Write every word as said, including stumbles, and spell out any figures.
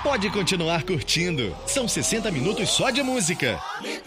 pode continuar curtindo. São sessenta minutos só de música.